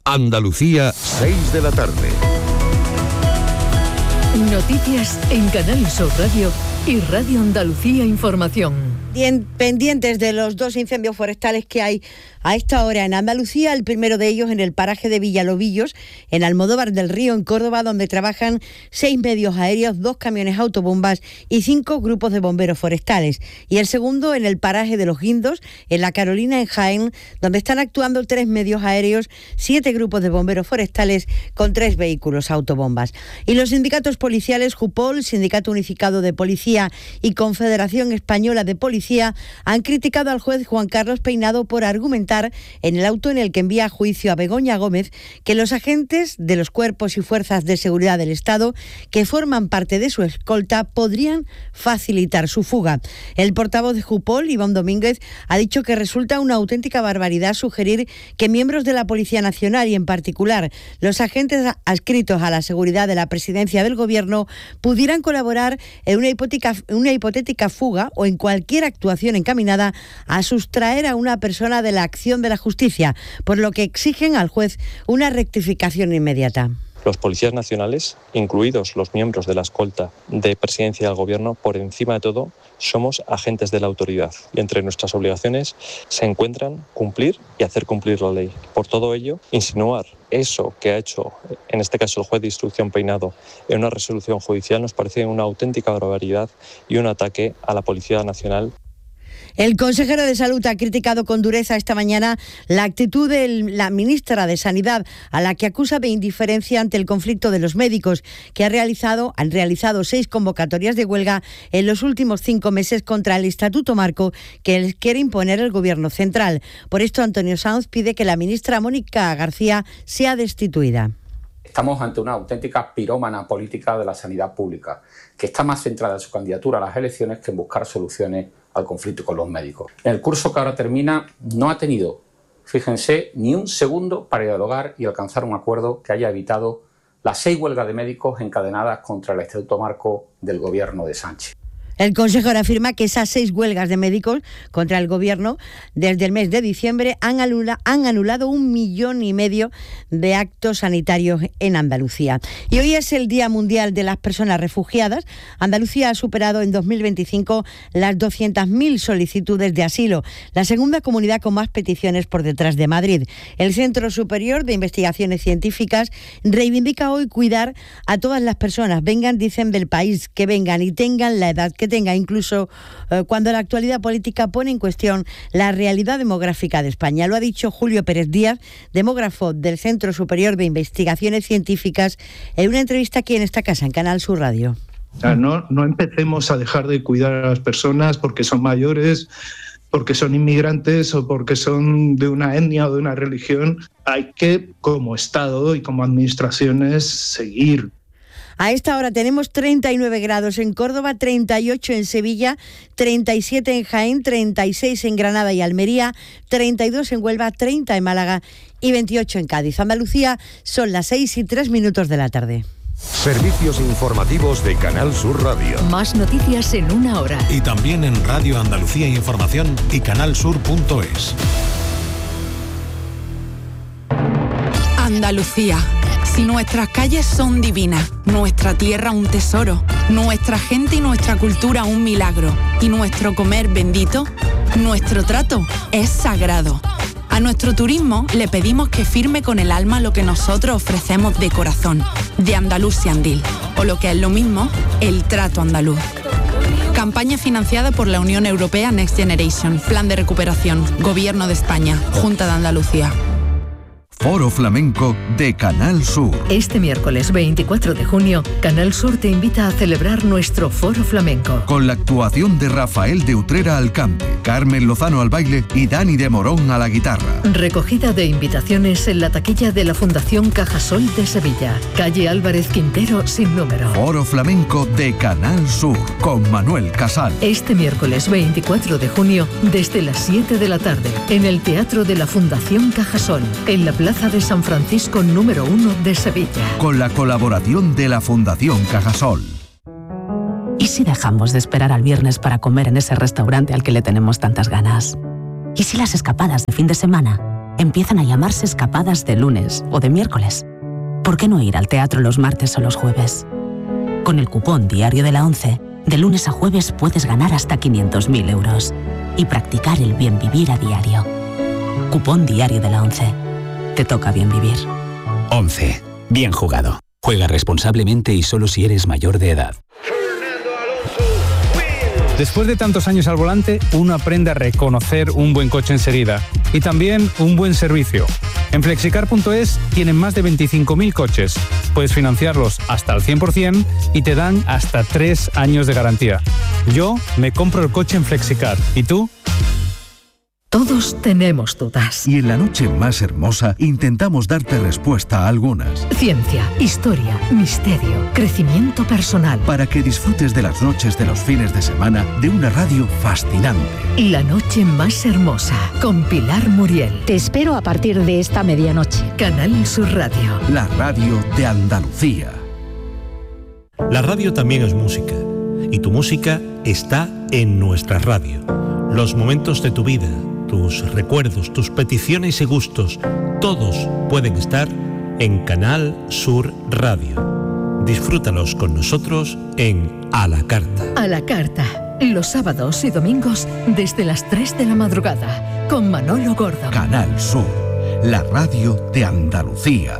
Andalucía, 6 de la tarde. Noticias en Canal Sur Radio y Radio Andalucía Información. Pendientes de los 2 incendios forestales que hay a esta hora en Andalucía, el primero de ellos en el paraje de Villalobillos, en Almodóvar del Río, en Córdoba, donde trabajan 6 medios aéreos, 2 camiones autobombas y 5 grupos de bomberos forestales. Y el segundo en el paraje de Los Guindos, en La Carolina, en Jaén, donde están actuando 3 medios aéreos, 7 grupos de bomberos forestales con 3 vehículos autobombas. Y los sindicatos policiales, JUPOL, Sindicato Unificado de Policía y Confederación Española de Policía, han criticado al juez Juan Carlos Peinado por argumentar en el auto en el que envía a juicio a Begoña Gómez que los agentes de los cuerpos y fuerzas de seguridad del Estado que forman parte de su escolta podrían facilitar su fuga. El portavoz de JUPOL, Iván Domínguez, ha dicho que resulta una auténtica barbaridad sugerir que miembros de la Policía Nacional y en particular los agentes adscritos a la seguridad de la presidencia del Gobierno pudieran colaborar en una hipotética fuga o en cualquier actuación encaminada a sustraer a una persona de la acción de la justicia, por lo que exigen al juez una rectificación inmediata. Los policías nacionales, incluidos los miembros de la escolta de presidencia del Gobierno, por encima de todo, somos agentes de la autoridad y entre nuestras obligaciones se encuentran cumplir y hacer cumplir la ley. Por todo ello, insinuar eso que ha hecho, en este caso el juez de instrucción Peinado, en una resolución judicial nos parece una auténtica barbaridad y un ataque a la Policía Nacional. El consejero de Salud ha criticado con dureza esta mañana la actitud de la ministra de Sanidad, a la que acusa de indiferencia ante el conflicto de los médicos, que han realizado 6 convocatorias de huelga en los últimos 5 meses contra el Estatuto Marco que les quiere imponer el Gobierno central. Por esto, Antonio Sanz pide que la ministra Mónica García sea destituida. Estamos ante una auténtica pirómana política de la sanidad pública, que está más centrada en su candidatura a las elecciones que en buscar soluciones al conflicto con los médicos. En el curso que ahora termina no ha tenido, fíjense, ni un segundo para dialogar y alcanzar un acuerdo que haya evitado las 6 huelgas de médicos encadenadas contra el Estatuto Marco del Gobierno de Sánchez. El consejero afirma que esas 6 huelgas de médicos contra el Gobierno desde el mes de diciembre han anulado 1,5 millones de actos sanitarios en Andalucía. Y hoy es el Día Mundial de las Personas Refugiadas. Andalucía ha superado en 2025 las 200.000 solicitudes de asilo, la segunda comunidad con más peticiones por detrás de Madrid. El Centro Superior de Investigaciones Científicas reivindica hoy cuidar a todas las personas, vengan, dicen, del país que vengan y tengan la edad que tenga, incluso cuando la actualidad política pone en cuestión la realidad demográfica de España. Lo ha dicho Julio Pérez Díaz, demógrafo del Centro Superior de Investigaciones Científicas, en una entrevista aquí en esta casa, en Canal Sur Radio. No empecemos a dejar de cuidar a las personas porque son mayores, porque son inmigrantes o porque son de una etnia o de una religión. Hay que, como Estado y como administraciones, seguir. A esta hora tenemos 39 grados en Córdoba, 38 en Sevilla, 37 en Jaén, 36 en Granada y Almería, 32 en Huelva, 30 en Málaga y 28 en Cádiz. Andalucía, son las 6:03 de la tarde. Servicios informativos de Canal Sur Radio. Más noticias en una hora. Y también en Radio Andalucía Información y canalsur.es. Andalucía. Si nuestras calles son divinas, nuestra tierra un tesoro, nuestra gente y nuestra cultura un milagro, y nuestro comer bendito, nuestro trato es sagrado. A nuestro turismo le pedimos que firme con el alma lo que nosotros ofrecemos de corazón, de Andalusiandil, o lo que es lo mismo, el trato andaluz. Campaña financiada por la Unión Europea Next Generation, Plan de Recuperación, Gobierno de España, Junta de Andalucía. Foro Flamenco de Canal Sur. Este miércoles 24 de junio, Canal Sur te invita a celebrar nuestro Foro Flamenco. Con la actuación de Rafael de Utrera al cante, Carmen Lozano al baile y Dani de Morón a la guitarra. Recogida de invitaciones en la taquilla de la Fundación Cajasol de Sevilla. Calle Álvarez Quintero sin número. Foro Flamenco de Canal Sur con Manuel Casal. Este miércoles 24 de junio, desde las 7 de la tarde, en el Teatro de la Fundación Cajasol, en la Plaza de San Francisco número 1 de Sevilla. Con la colaboración de la Fundación Cajasol. ¿Y si dejamos de esperar al viernes para comer en ese restaurante al que le tenemos tantas ganas? ¿Y si las escapadas de fin de semana empiezan a llamarse escapadas de lunes o de miércoles. ¿Por qué no ir al teatro los martes o los jueves? Con el cupón Diario de la ONCE, de lunes a jueves puedes ganar hasta 500.000 euros y practicar el bien vivir a diario. Cupón Diario de la ONCE. Te toca bien vivir. 11. Bien jugado. Juega responsablemente y solo si eres mayor de edad. Después de tantos años al volante, uno aprende a reconocer un buen coche enseguida y también un buen servicio. En Flexicar.es tienen más de 25.000 coches. Puedes financiarlos hasta el 100% y te dan hasta 3 años de garantía. Yo me compro el coche en Flexicar. ¿Y tú? Todos tenemos dudas. Y en la noche más hermosa intentamos darte respuesta a algunas. Ciencia, historia, misterio, crecimiento personal. Para que disfrutes de las noches de los fines de semana de una radio fascinante. La noche más hermosa, con Pilar Muriel. Te espero a partir de esta medianoche. Canal Sur Radio. La radio de Andalucía. La radio también es música. Y tu música está en nuestra radio. Los momentos de tu vida, tus recuerdos, tus peticiones y gustos, todos pueden estar en Canal Sur Radio. Disfrútalos con nosotros en A la Carta. A la Carta, los sábados y domingos desde las 3 de la madrugada, con Manolo Gordo. Canal Sur, la radio de Andalucía.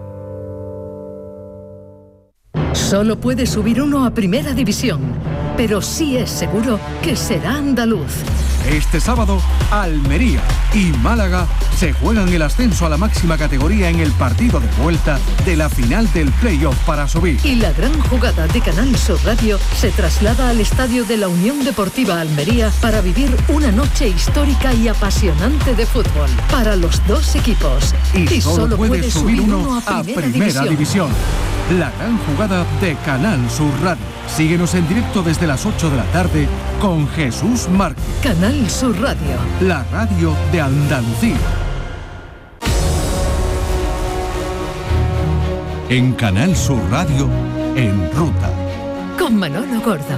Solo puede subir uno a Primera División, pero sí es seguro que será andaluz. Este sábado, Almería y Málaga se juegan el ascenso a la máxima categoría en el partido de vuelta de la final del playoff para subir. Y la gran jugada de Canal Sur Radio se traslada al estadio de la Unión Deportiva Almería para vivir una noche histórica y apasionante de fútbol para los dos equipos. Y solo puede subir uno a Primera División. La gran jugada de Canal Sur Radio. Síguenos en directo desde las 8 de la tarde con Jesús Márquez. Canal Sur Radio. La radio de Andalucía. En Canal Sur Radio, En Ruta. Con Manolo Gordo.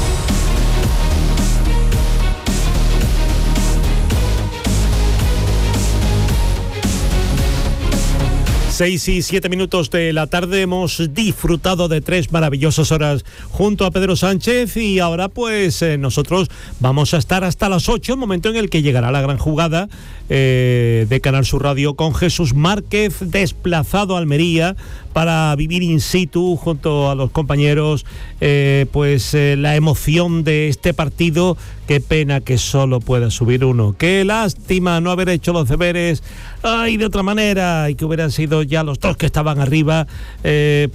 6 y 7 minutos de la tarde, hemos disfrutado de 3 maravillosas horas junto a Pedro Sánchez y ahora pues nosotros vamos a estar hasta las 8, momento en el que llegará la gran jugada de Canal Sur Radio con Jesús Márquez, desplazado a Almería para vivir in situ junto a los compañeros la emoción de este partido. Qué pena que solo pueda subir uno, qué lástima no haber hecho los deberes de otra manera y que hubieran sido ya los dos que estaban arriba, que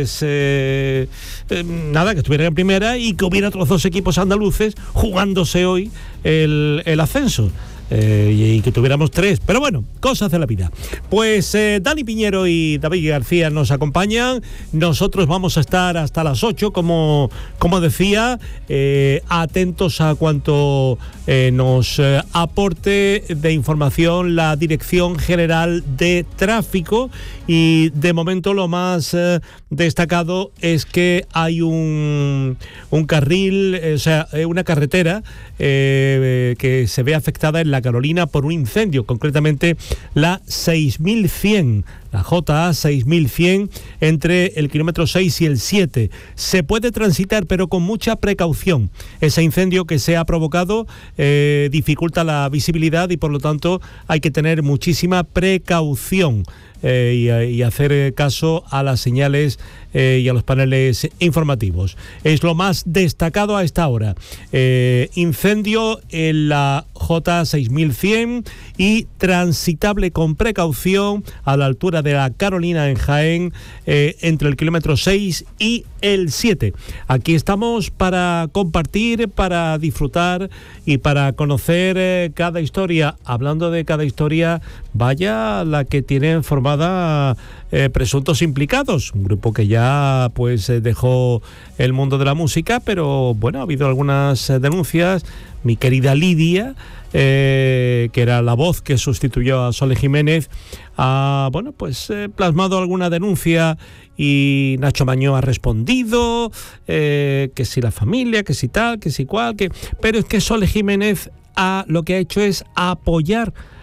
estuvieran en primera y que hubiera otros dos equipos andaluces jugándose hoy el ascenso. Y que tuviéramos 3, pero bueno, cosas de la vida. Pues Dani Piñero y David García nos acompañan. Nosotros vamos a estar hasta las 8, como decía, atentos a cuanto nos aporte de información la Dirección General de Tráfico, y de momento lo más destacado es que hay un carril, una carretera que se ve afectada en la Carolina por un incendio, concretamente la 6100, la JA 6100, entre el kilómetro 6 y el 7. Se puede transitar, pero con mucha precaución. Ese incendio que se ha provocado dificulta la visibilidad y por lo tanto hay que tener muchísima precaución y hacer caso a las señales y a los paneles informativos. Es lo más destacado a esta hora. Incendio en la J6100 y transitable con precaución a la altura de la Carolina en Jaén, entre el kilómetro 6 y el 7. Aquí estamos para compartir, para disfrutar y para conocer cada historia. Hablando de cada historia, vaya la que tienen formada presuntos implicados, un grupo que ya dejó el mundo de la música, pero bueno, ha habido algunas denuncias. Mi querida Lidia, que era la voz que sustituyó a Sole Jiménez, ha plasmado alguna denuncia y Nacho Mañó ha respondido, que si la familia, que si tal, que si cual, pero es que Sole Jiménez lo que ha hecho es apoyar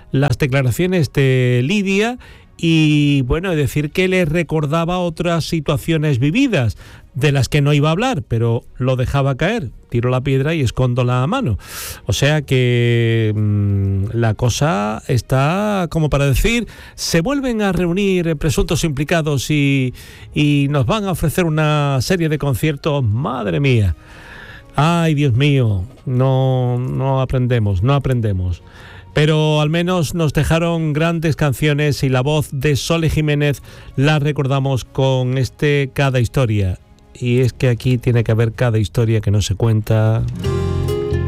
las declaraciones de Lidia y, bueno, decir que le recordaba otras situaciones vividas de las que no iba a hablar, pero lo dejaba caer. Tiro la piedra y escondo la mano. O sea que la cosa está como para decir, se vuelven a reunir presuntos implicados y nos van a ofrecer una serie de conciertos. Madre mía. Ay, Dios mío, no aprendemos. Pero al menos nos dejaron grandes canciones y la voz de Sole Jiménez la recordamos con Cada Historia. Y es que aquí tiene que haber cada historia que no se cuenta.